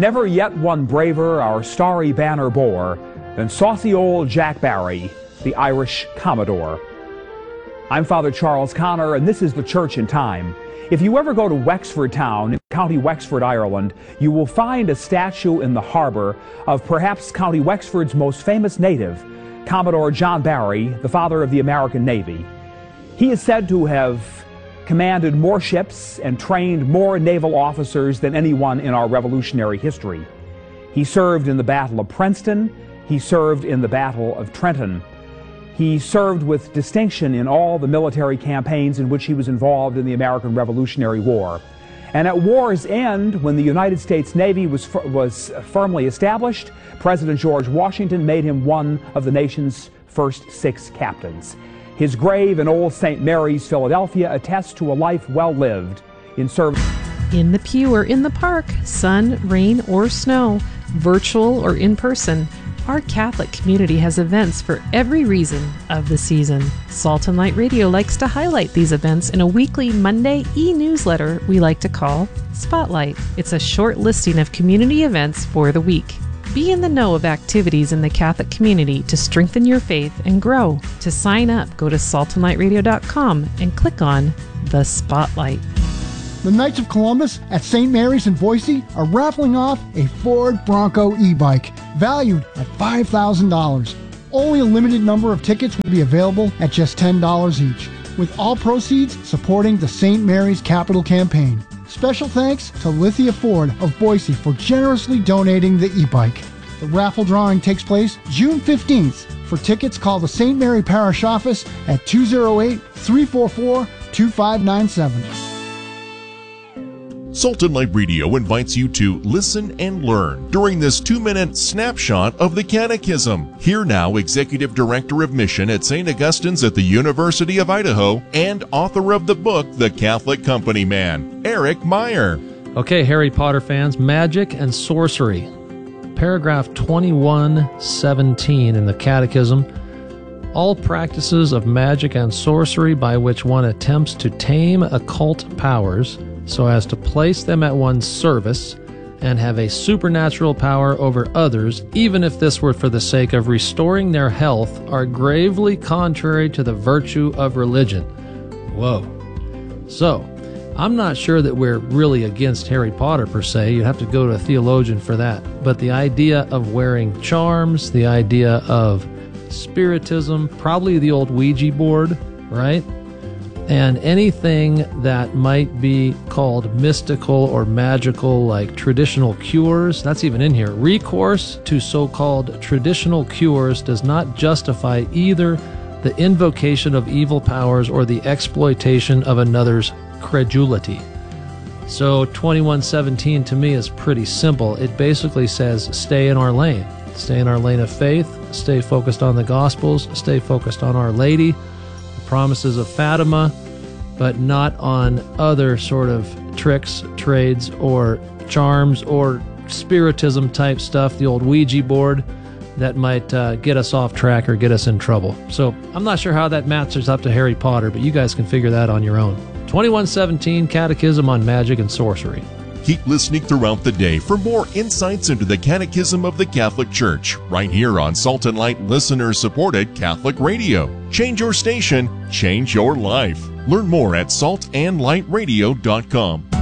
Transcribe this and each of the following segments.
Never yet one braver our starry banner bore than saucy old Jack Barry, the Irish Commodore. I'm Father Charles Connor, and this is the Church in Time. If you ever go to Wexford Town in County Wexford, Ireland, you will find a statue in the harbor of perhaps County Wexford's most famous native, Commodore John Barry, the father of the American Navy. He is said to have commanded more ships and trained more naval officers than anyone in our revolutionary history. He served in the Battle of Princeton. He served in the Battle of Trenton. He served with distinction in all the military campaigns in which he was involved in the American Revolutionary War. And at war's end, when the United States Navy was firmly established, President George Washington made him one of the nation's first 6 captains. His grave in Old St. Mary's, Philadelphia, attests to a life well lived in service. In the pew or in the park, sun, rain, or snow, virtual or in person, our Catholic community has events for every reason of the season. Salt and Light Radio likes to highlight these events in a weekly Monday e-newsletter we like to call Spotlight. It's a short listing of community events for the week. Be in the know of activities in the Catholic community to strengthen your faith and grow. To sign up, go to saltandlightradio.com and click on the Spotlight. The Knights of Columbus at St. Mary's in Boise are raffling off a Ford Bronco e-bike valued at $5,000. Only a limited number of tickets will be available at just $10 each, with all proceeds supporting the St. Mary's Capital Campaign. Special thanks to Lithia Ford of Boise for generously donating the e-bike. The raffle drawing takes place June 15th. For tickets, call the St. Mary Parish Office at 208-344-2597. Salt and Light Radio invites you to listen and learn during this 2-minute snapshot of the Catechism. Here now, Executive Director of Mission at St. Augustine's at the University of Idaho and author of the book, The Catholic Company Man, Eric Meyer. Okay, Harry Potter fans, magic and sorcery. Paragraph 2117 in the Catechism. All practices of magic and sorcery by which one attempts to tame occult powers so as to place them at one's service and have a supernatural power over others, even if this were for the sake of restoring their health, are gravely contrary to the virtue of religion. Whoa. So, I'm not sure that we're really against Harry Potter per se. You have to go to a theologian for that. But the idea of wearing charms, the idea of spiritism, probably the old Ouija board, right? And anything that might be called mystical or magical, like traditional cures, that's even in here. Recourse to so-called traditional cures does not justify either the invocation of evil powers or the exploitation of another's credulity. So 2117 to me is pretty simple. It basically says stay in our lane. Stay in our lane of faith, stay focused on the Gospels, stay focused on Our Lady, promises of Fatima, but not on other sort of tricks, trades, or charms, or spiritism type stuff, the old Ouija board that might get us off track or get us in trouble. So I'm not sure how that matches up to Harry Potter, but you guys can figure that on your own. 2117 Catechism on Magic and Sorcery. Keep listening throughout the day for more insights into the Catechism of the Catholic Church, right here on Salt and Light listener-supported Catholic Radio. Change your station, change your life. Learn more at saltandlightradio.com.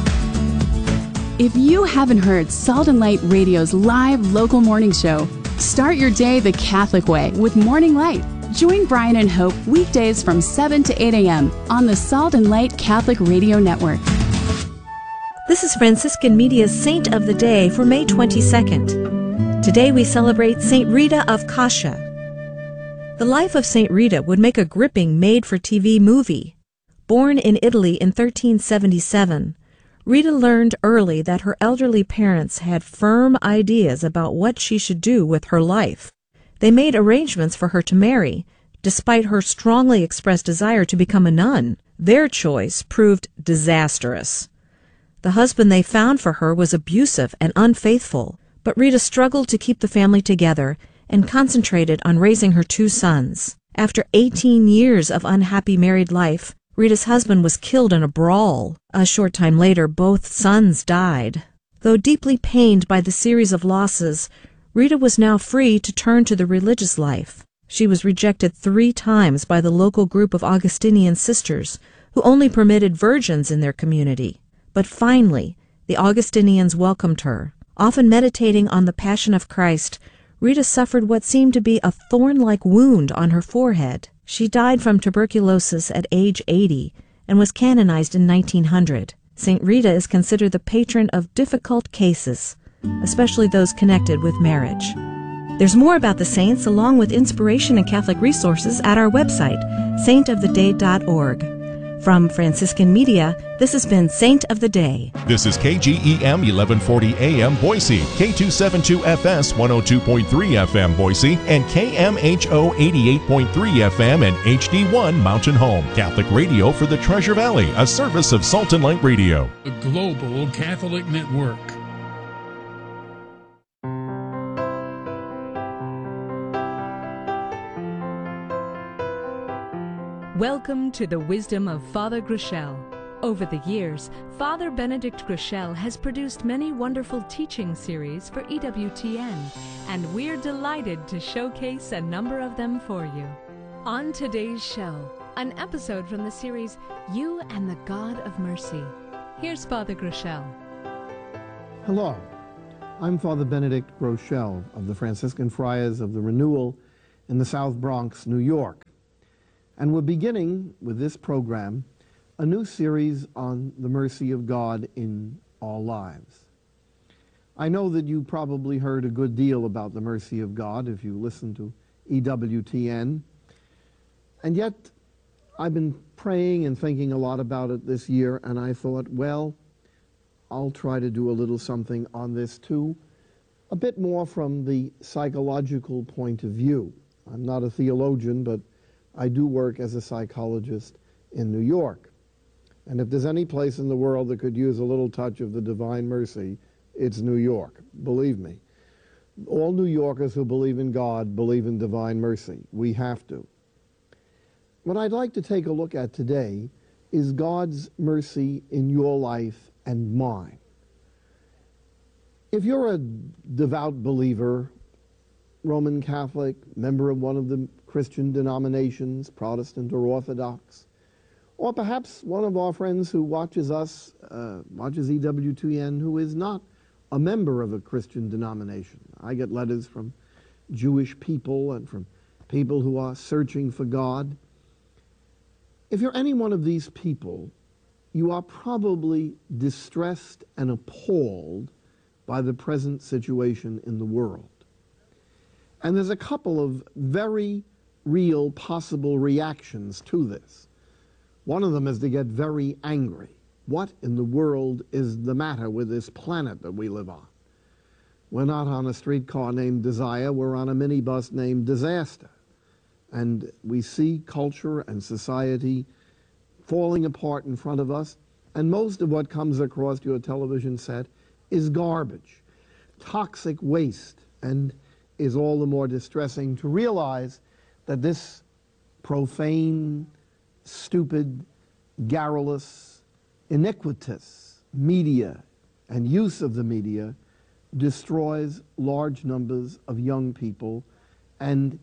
If you haven't heard Salt and Light Radio's live local morning show, start your day the Catholic way with Morning Light. Join Brian and Hope weekdays from 7 to 8 a.m. on the Salt and Light Catholic Radio Network. This is Franciscan Media's Saint of the Day for May 22nd. Today we celebrate Saint Rita of Cascia. The life of Saint Rita would make a gripping made-for-TV movie. Born in Italy in 1377, Rita learned early that her elderly parents had firm ideas about what she should do with her life. They made arrangements for her to marry, despite her strongly expressed desire to become a nun. Their choice proved disastrous. The husband they found for her was abusive and unfaithful, but Rita struggled to keep the family together and concentrated on raising her 2 sons. After 18 years of unhappy married life, Rita's husband was killed in a brawl. A short time later, both sons died. Though deeply pained by the series of losses, Rita was now free to turn to the religious life. She was rejected 3 times by the local group of Augustinian sisters, who only permitted virgins in their community. But finally, the Augustinians welcomed her. Often meditating on the Passion of Christ, Rita suffered what seemed to be a thorn-like wound on her forehead. She died from tuberculosis at age 80 and was canonized in 1900. St. Rita is considered the patron of difficult cases, especially those connected with marriage. There's more about the saints along with inspiration and Catholic resources at our website, saintoftheday.org. From Franciscan Media, this has been Saint of the Day. This is KGEM 1140 AM Boise, K272FS 102.3 FM Boise, and KMHO 88.3 FM and HD1 Mountain Home. Catholic radio for the Treasure Valley, a service of Salt and Light Radio. A global Catholic network. Welcome to the wisdom of Father Groeschel. Over the years, Father Benedict Groeschel has produced many wonderful teaching series for EWTN, and we're delighted to showcase a number of them for you. On today's show, an episode from the series You and the God of Mercy. Here's Father Groeschel. Hello, I'm Father Benedict Groeschel of the Franciscan Friars of the Renewal in the South Bronx, New York. And we're beginning with this program a new series on the mercy of God in our lives. I know that you probably heard a good deal about the mercy of God if you listen to EWTN. And yet, I've been praying and thinking a lot about it this year, and I thought, well, I'll try to do a little something on this too, a bit more from the psychological point of view. I'm not a theologian, but I do work as a psychologist in New York. And if there's any place in the world that could use a little touch of the divine mercy, it's New York. Believe me. All New Yorkers who believe in God believe in divine mercy. We have to. What I'd like to take a look at today is God's mercy in your life and mine. If you're a devout believer, Roman Catholic, member of one of the Christian denominations, Protestant or Orthodox, or perhaps one of our friends who watches us, watches EWTN, who is not a member of a Christian denomination. I get letters from Jewish people and from people who are searching for God. If you're any one of these people, you are probably distressed and appalled by the present situation in the world. And there's a couple of very real possible reactions to this. One of them is to get very angry. What in the world is the matter with this planet that we live on? We're not on a streetcar named Desire, we're on a minibus named Disaster. And we see culture and society falling apart in front of us, and most of what comes across your television set is garbage, toxic waste, and is all the more distressing to realize that this profane, stupid, garrulous, iniquitous media and use of the media destroys large numbers of young people and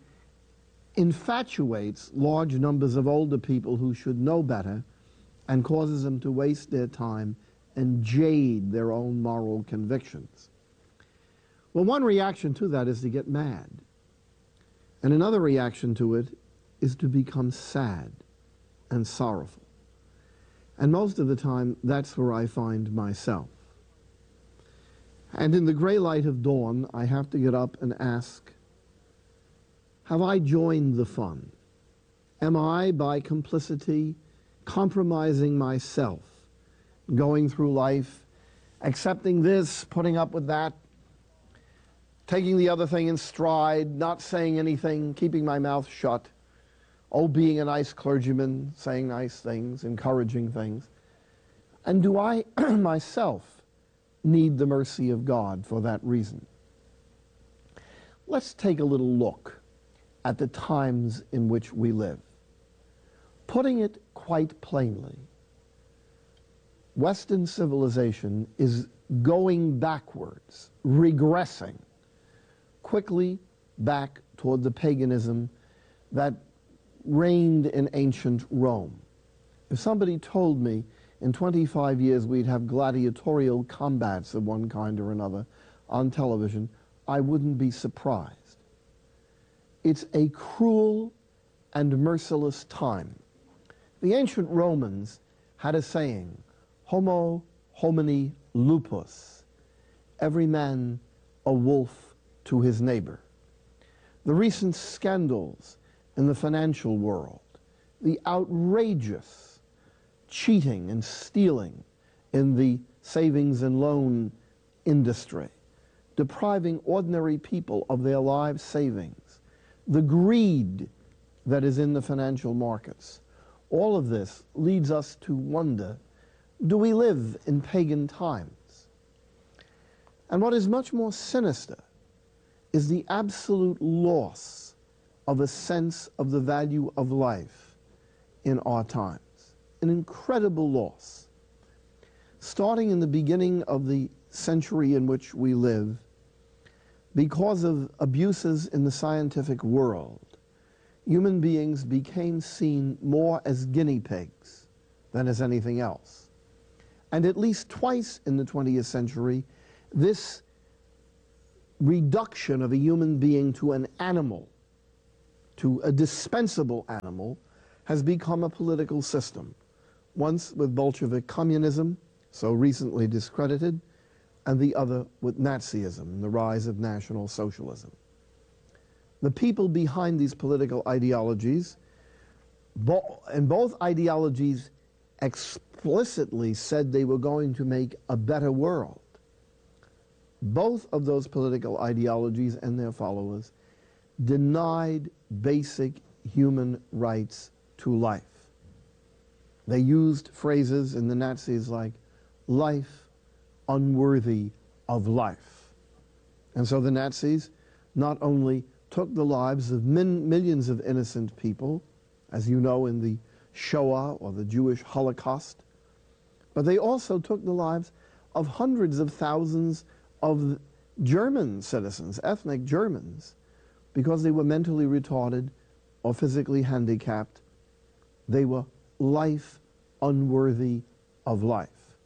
infatuates large numbers of older people who should know better and causes them to waste their time and jade their own moral convictions. Well, one reaction to that is to get mad. And another reaction to it is to become sad and sorrowful. And most of the time, that's where I find myself. And in the gray light of dawn, I have to get up and ask, have I joined the fun? Am I, by complicity, compromising myself, going through life, accepting this, putting up with that, taking the other thing in stride, not saying anything, keeping my mouth shut, being a nice clergyman, saying nice things, encouraging things? And do I myself need the mercy of God for that reason? Let's take a little look at the times in which we live. Putting it quite plainly, Western civilization is going backwards, regressing quickly back toward the paganism that reigned in ancient Rome. If somebody told me in 25 years we'd have gladiatorial combats of one kind or another on television, I wouldn't be surprised. It's a cruel and merciless time. The ancient Romans had a saying, homo homini lupus, every man a wolf to his neighbor. The recent scandals in the financial world, the outrageous cheating and stealing in the savings and loan industry, depriving ordinary people of their lives' savings, the greed that is in the financial markets, all of this leads us to wonder, do we live in pagan times? And what is much more sinister is the absolute loss of a sense of the value of life in our times. An incredible loss. Starting in the beginning of the century in which we live, because of abuses in the scientific world, human beings became seen more as guinea pigs than as anything else. And at least twice in the 20th century, this reduction of a human being to an animal, to a dispensable animal, has become a political system. Once with Bolshevik communism, so recently discredited, and the other with Nazism, the rise of National Socialism. The people behind these political ideologies, and both ideologies explicitly said they were going to make a better world. Both of those political ideologies and their followers denied basic human rights to life. They used phrases in the Nazis like, life unworthy of life. And so the Nazis not only took the lives of millions of innocent people, as you know in the Shoah or the Jewish Holocaust, but they also took the lives of hundreds of thousands of German citizens, ethnic Germans, because they were mentally retarded or physically handicapped. They were life unworthy of life.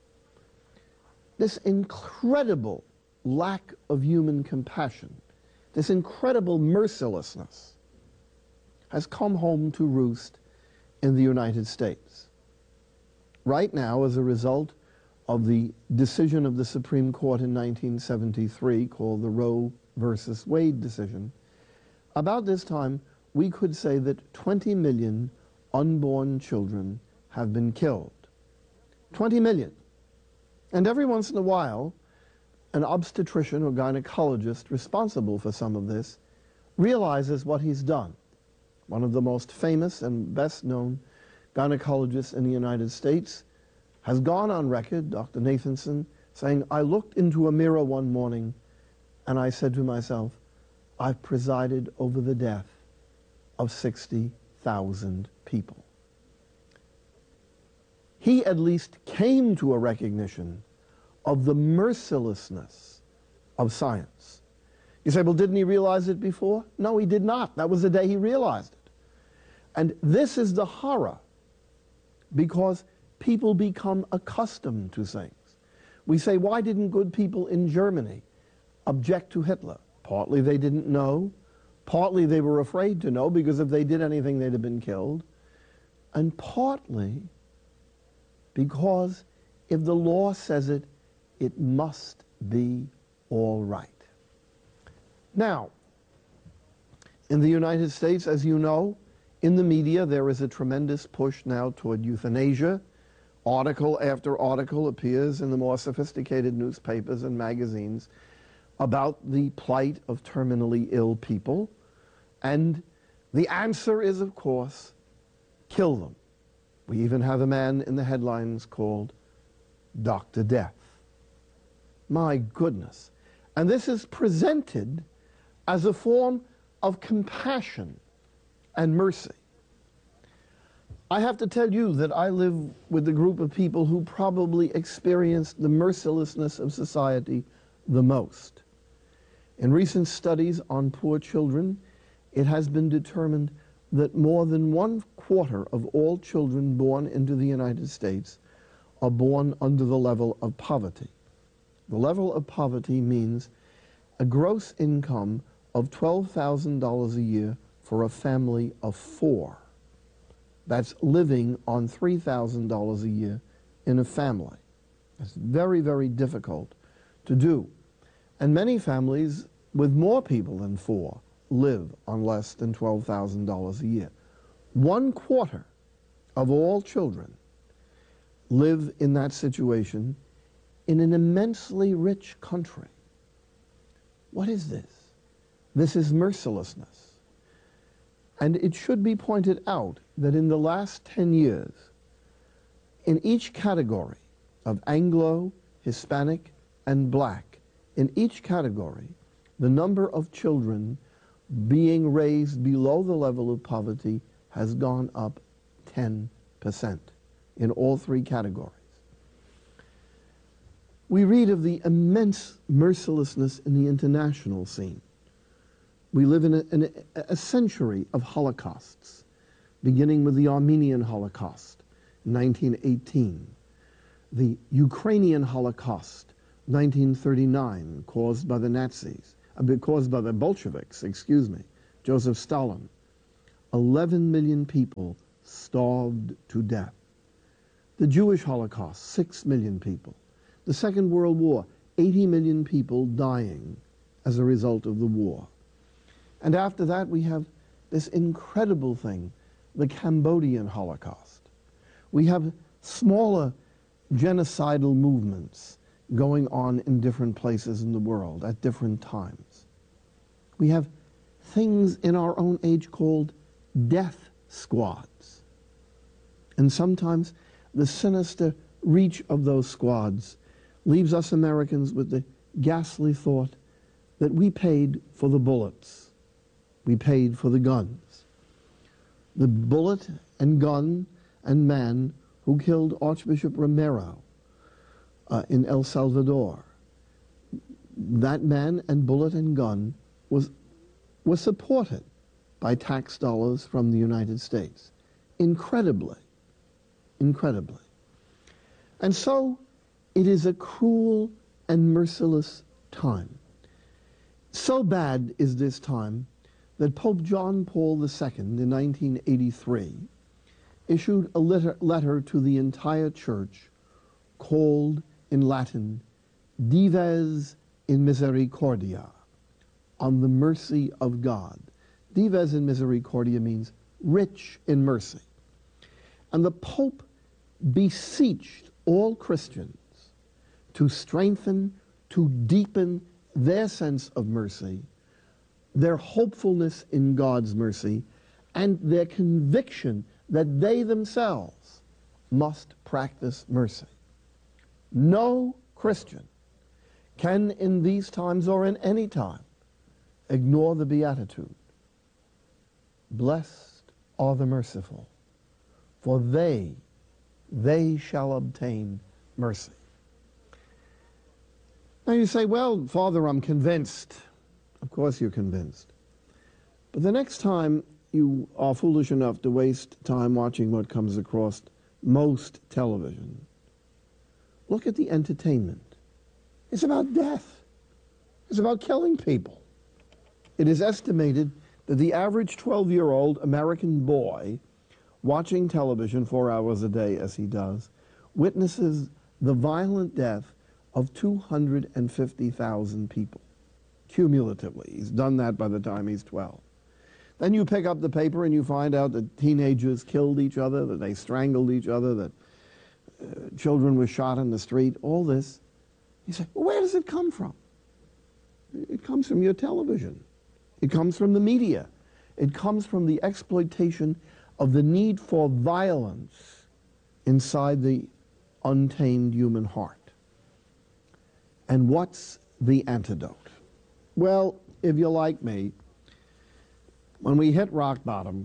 This incredible lack of human compassion, this incredible mercilessness has come home to roost in the United States. Right now, as a result of the decision of the Supreme Court in 1973 called the Roe versus Wade decision, about this time we could say that 20 million unborn children have been killed. 20 million. And every once in a while, an obstetrician or gynecologist responsible for some of this realizes what he's done. One of the most famous and best known gynecologists in the United States has gone on record, Dr. Nathanson, saying, I looked into a mirror one morning and I said to myself, I've presided over the death of 60,000 people. He at least came to a recognition of the mercilessness of science. You say, well, didn't he realize it before? No, he did not. That was the day he realized it. And this is the horror, because people become accustomed to things. We say, why didn't good people in Germany object to Hitler? Partly they didn't know, partly they were afraid to know, because if they did anything they'd have been killed, and partly because if the law says it, it must be all right. Now, in the United States, as you know, in the media there is a tremendous push now toward euthanasia. Article after article appears in the more sophisticated newspapers and magazines about the plight of terminally ill people. And the answer is, of course, kill them. We even have a man in the headlines called Dr. Death. My goodness. And this is presented as a form of compassion and mercy. I have to tell you that I live with a group of people who probably experienced the mercilessness of society the most. In recent studies on poor children, it has been determined that more than 1/4 of all children born into the United States are born under the level of poverty. The level of poverty means a gross income of $12,000 a year for a family of 4. That's living on $3,000 a year in a family. It's very, very difficult to do. And many families with more people than 4 live on less than $12,000 a year. 1/4 of all children live in that situation in an immensely rich country. What is this? This is mercilessness. And it should be pointed out that in the last 10 years, in each category of Anglo, Hispanic, and Black, in each category, the number of children being raised below the level of poverty has gone up 10% in all 3 categories. We read of the immense mercilessness in the international scene. We live in a century of holocausts, beginning with the Armenian Holocaust, 1918, the Ukrainian Holocaust, 1939, caused by the Nazis, caused by the Bolsheviks, Joseph Stalin. 11 million people starved to death. The Jewish Holocaust, 6 million people. The Second World War, 80 million people dying as a result of the war. And after that, we have this incredible thing, the Cambodian Holocaust. We have smaller genocidal movements going on in different places in the world at different times. We have things in our own age called death squads. And sometimes the sinister reach of those squads leaves us Americans with the ghastly thought that we paid for the bullets. We paid for the guns. The bullet and gun and man who killed Archbishop Romero in El Salvador, that man and bullet and gun was supported by tax dollars from the United States. Incredibly. Incredibly. And so it is a cruel and merciless time. So bad is this time that Pope John Paul II in 1983 issued a letter to the entire church called in Latin, Dives in Misericordia, on the mercy of God. Dives in Misericordia means rich in mercy. And the Pope beseeched all Christians to strengthen, to deepen their sense of mercy, their hopefulness in God's mercy, and their conviction that they themselves must practice mercy. No Christian can in these times or in any time ignore the Beatitude. Blessed are the merciful, for they shall obtain mercy. Now you say, well, Father, I'm convinced. Of course you're convinced. But the next time you are foolish enough to waste time watching what comes across most television, look at the entertainment. It's about death. It's about killing people. It is estimated that the average 12-year-old American boy watching television 4 hours a day, as he does, witnesses the violent death of 250,000 people, cumulatively. He's done that by the time he's 12. Then you pick up the paper and you find out that teenagers killed each other, that they strangled each other, that children were shot in the street, all this. You say, well, where does it come from? It comes from your television. It comes from the media. It comes from the exploitation of the need for violence inside the untamed human heart. And what's the antidote? Well, if you're like me, when we hit rock bottom,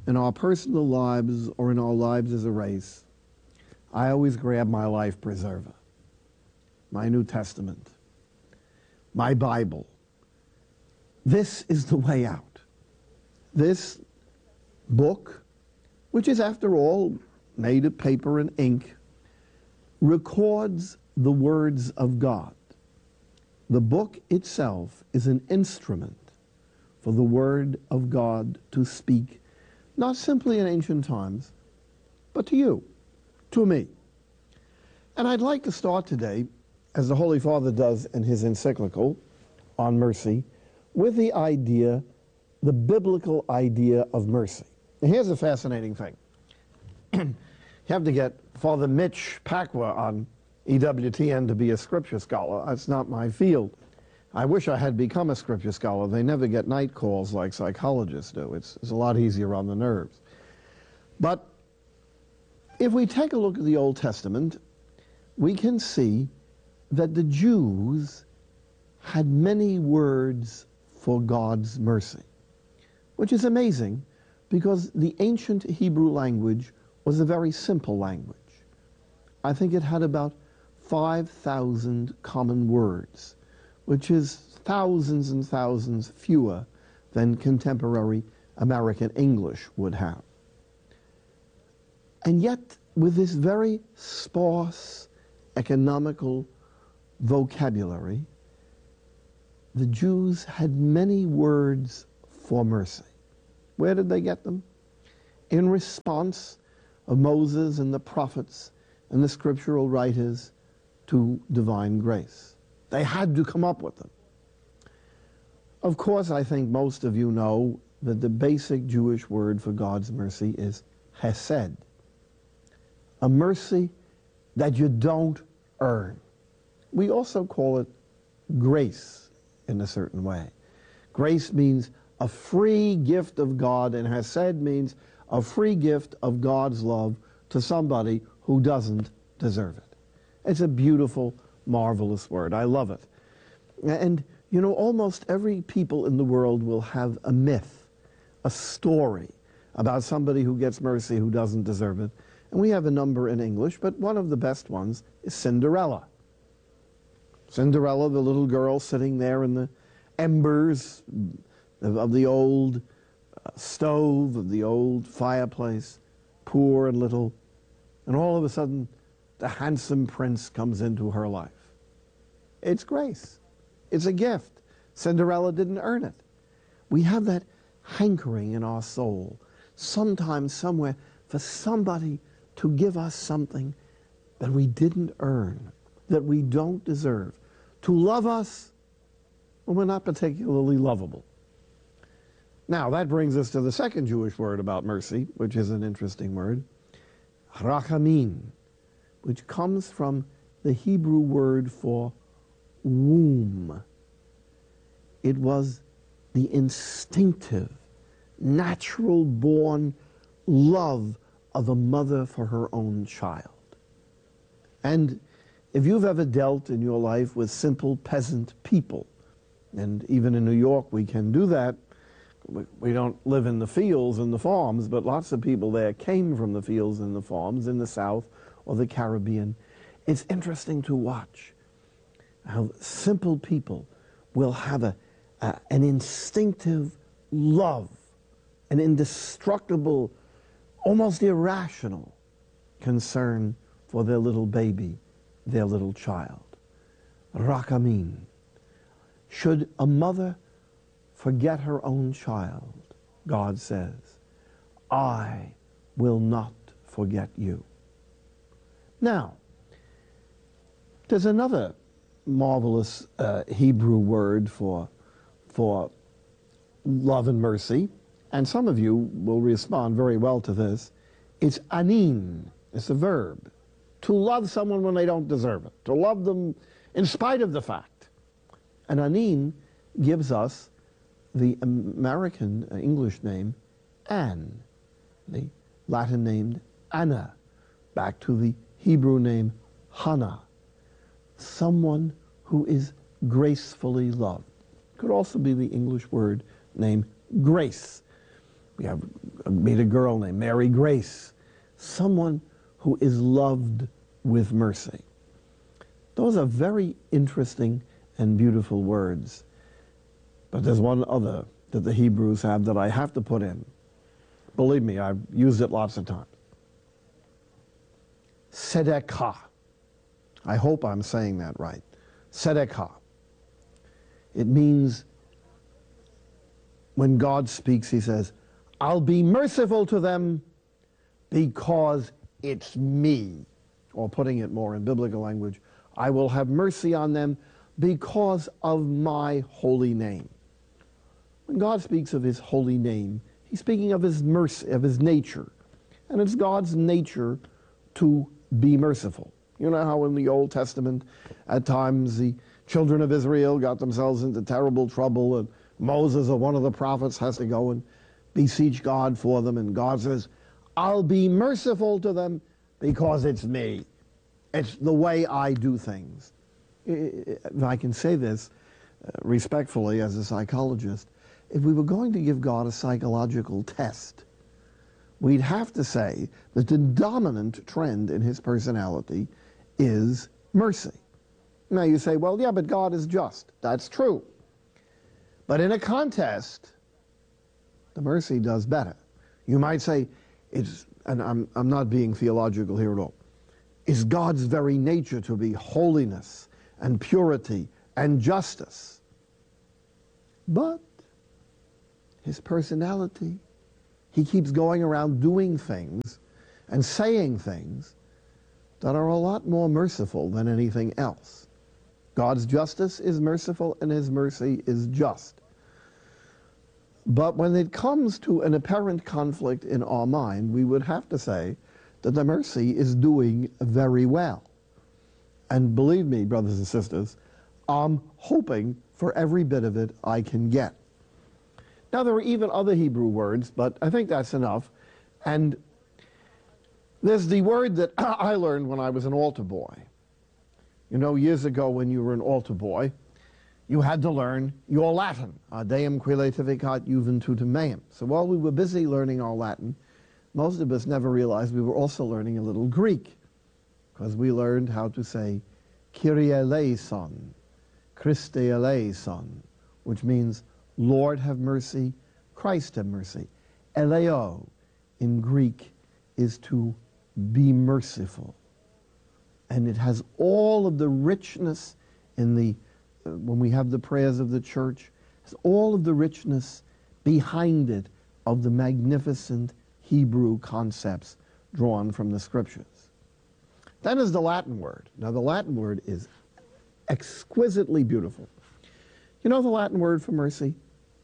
in our personal lives or in our lives as a race, I always grab my life preserver, my New Testament, my Bible. This is the way out. This book, which is after all made of paper and ink, records the words of God. The book itself is an instrument for the Word of God to speak, not simply in ancient times, but to you, to me. And I'd like to start today, as the Holy Father does in his encyclical on mercy, with the idea, the biblical idea of mercy. And here's a fascinating thing. You have to get Father Mitch Pacwa on EWTN to be a scripture scholar. That's not my field. I wish I had become a scripture scholar. They never get night calls like psychologists do. It's a lot easier on the nerves. But if we take a look at the Old Testament, we can see that the Jews had many words for God's mercy, which is amazing because the ancient Hebrew language was a very simple language. I think it had about 5,000 common words, which is thousands and thousands fewer than contemporary American English would have. And yet, with this very sparse economical vocabulary, the Jews had many words for mercy. Where did they get them? In response of Moses and the prophets and the scriptural writers to divine grace. They had to come up with them. Of course, I think most of you know that the basic Jewish word for God's mercy is hesed, a mercy that you don't earn. We also call it grace in a certain way. Grace means a free gift of God, and hesed means a free gift of God's love to somebody who doesn't deserve it. It's a beautiful, marvelous word. I love it. And, you know, almost every people in the world will have a myth, a story about somebody who gets mercy who doesn't deserve it. And we have a number in English, but one of the best ones is Cinderella. Cinderella, the little girl sitting there in the embers of the old stove, of the old fireplace, poor and little, and all of a sudden the handsome prince comes into her life. It's grace. It's a gift. Cinderella didn't earn it. We have that hankering in our soul, sometimes, somewhere, for somebody to give us something that we didn't earn, that we don't deserve, to love us when we're not particularly lovable. Now, that brings us to the second Jewish word about mercy, which is an interesting word, rachamim, which comes from the Hebrew word for womb. It was the instinctive, natural-born love of a mother for her own child. And if you've ever dealt in your life with simple peasant people, and even in New York we can do that, we don't live in the fields and the farms, but lots of people there came from the fields and the farms in the South or the Caribbean. It's interesting to watch how simple people will have an instinctive love, an indestructible, almost irrational concern for their little baby, their little child. Rachamim. Should a mother forget her own child, God says, I will not forget you. Now, there's another marvelous Hebrew word for love and mercy, and some of you will respond very well to this. It's anin. It's a verb. To love someone when they don't deserve it. To love them in spite of the fact. And anin gives us the American English name Anne, the Latin name Anna, back to the Hebrew name Hannah. Someone who is gracefully loved. Could also be the English word name grace. We have meet a girl named Mary Grace, someone who is loved with mercy. Those are very interesting and beautiful words. But there's one other that the Hebrews have that I have to put in. Believe me, I've used it lots of times. Tzedakah. I hope I'm saying that right. Tzedakah. It means when God speaks, he says, I'll be merciful to them because it's me. Or putting it more in biblical language, I will have mercy on them because of my holy name. When God speaks of his holy name, he's speaking of his mercy, of his nature. And it's God's nature to be merciful. You know how in the Old Testament, at times the children of Israel got themselves into terrible trouble, and Moses or one of the prophets has to go and beseech God for them, and God says, I'll be merciful to them because it's me. It's the way I do things. If I can say this respectfully as a psychologist, if we were going to give God a psychological test, we'd have to say that the dominant trend in his personality is mercy. Now you say, well, yeah, but God is just. That's true. But in a contest, the mercy does better. You might say, it's, and I'm not being theological here at all, it's God's very nature to be holiness and purity and justice. But his personality, he keeps going around doing things and saying things that are a lot more merciful than anything else. God's justice is merciful and his mercy is just. But when it comes to an apparent conflict in our mind, we would have to say that the mercy is doing very well. And believe me, brothers and sisters, I'm hoping for every bit of it I can get. Now, there are even other Hebrew words, but I think that's enough. And there's the word that I learned when I was an altar boy. You know, years ago when you were an altar boy, you had to learn your Latin. Deum quiletificat juventutem meum. So while we were busy learning our Latin, most of us never realized we were also learning a little Greek, because we learned how to say Kyrie eleison, Christe eleison, which means Lord have mercy, Christ have mercy. Eleo in Greek is to be merciful. And it has all of the richness in the, when we have the prayers of the church, has all of the richness behind it of the magnificent Hebrew concepts drawn from the scriptures. Then is the Latin word. Now the Latin word is exquisitely beautiful. You know the Latin word for mercy?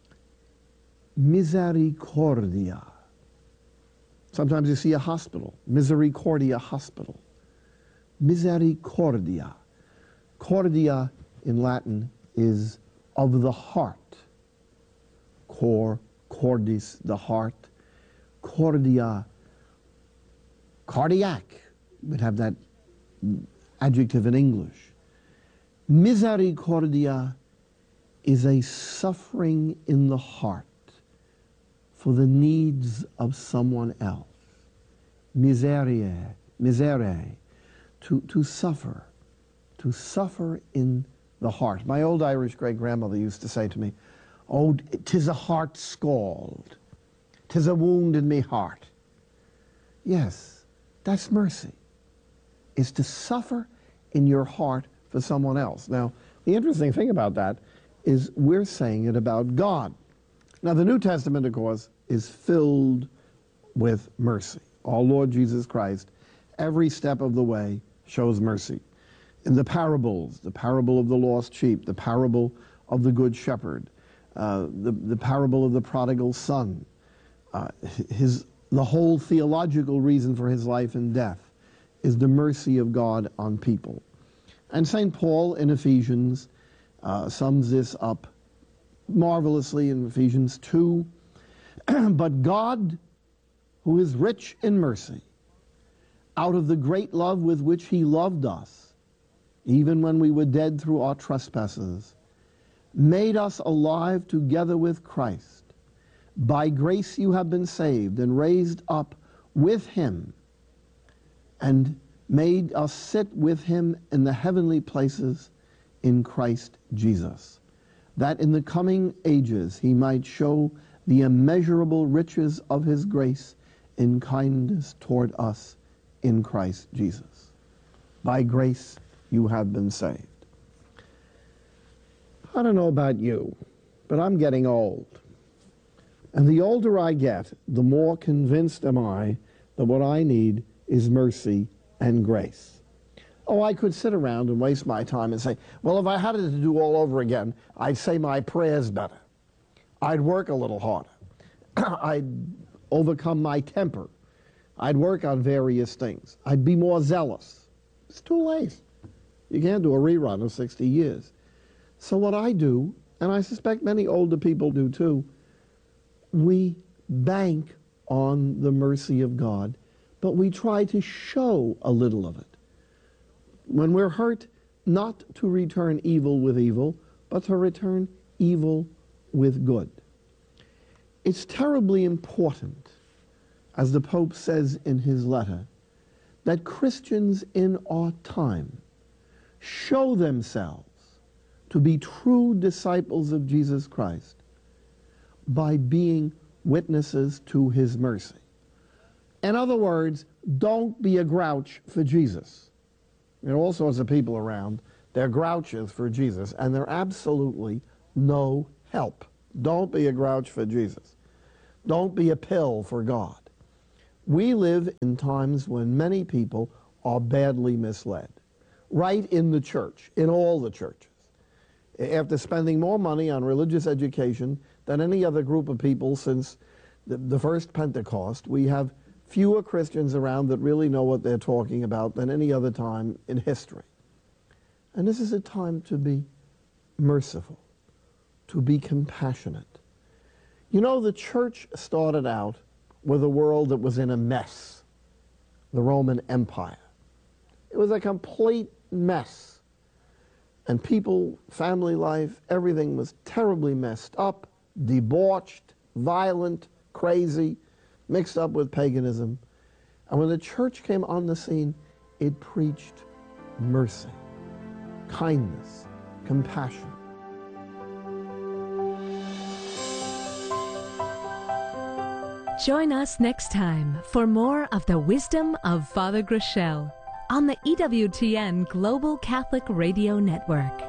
Misericordia. Sometimes you see a hospital, Misericordia Hospital. Misericordia. Cordia in Latin is of the heart. Cor, cordis, the heart. Cordia, cardiac, would have that adjective in English. Misericordia is a suffering in the heart for the needs of someone else. Miseria, misere, to suffer in the heart. My old Irish great-grandmother used to say to me, oh, 'tis a heart scald, 'tis a wound in me heart. Yes, that's mercy, is to suffer in your heart for someone else. Now, the interesting thing about that is we're saying it about God. Now, the New Testament, of course, is filled with mercy. Our Lord Jesus Christ, every step of the way, shows mercy. In the parables, the parable of the lost sheep, the parable of the good shepherd, the parable of the prodigal son, the whole theological reason for his life and death is the mercy of God on people. And St. Paul in Ephesians sums this up marvelously in Ephesians 2. But God, who is rich in mercy, out of the great love with which he loved us, even when we were dead through our trespasses, made us alive together with Christ. By grace you have been saved and raised up with him and made us sit with him in the heavenly places in Christ Jesus, that in the coming ages he might show the immeasurable riches of his grace in kindness toward us in Christ Jesus. By grace you have been saved. I don't know about you, but I'm getting old. And the older I get, the more convinced am I that what I need is mercy and grace. Oh, I could sit around and waste my time and say, well, if I had it to do all over again, I'd say my prayers better. I'd work a little harder. I'd overcome my temper. I'd work on various things. I'd be more zealous. It's too late. You can't do a rerun of 60 years. So what I do, and I suspect many older people do too, we bank on the mercy of God, but we try to show a little of it. When we're hurt, not to return evil with evil, but to return evil with good. It's terribly important, as the Pope says in his letter, that Christians in our time show themselves to be true disciples of Jesus Christ by being witnesses to his mercy. In other words, don't be a grouch for Jesus. There are all sorts of people around. They're grouches for Jesus, and they're absolutely no help. Don't be a grouch for Jesus. Don't be a pill for God. We live in times when many people are badly misled. Right in the church, in all the churches. After spending more money on religious education than any other group of people since the first Pentecost, we have fewer Christians around that really know what they're talking about than any other time in history. And this is a time to be merciful, to be compassionate. You know, the church started out with a world that was in a mess, the Roman Empire. It was a complete mess. And people, family life, everything was terribly messed up, debauched, violent, crazy, mixed up with paganism. And when the church came on the scene, it preached mercy, kindness, compassion. Join us next time for more of the wisdom of Father Groeschel on the EWTN Global Catholic Radio Network.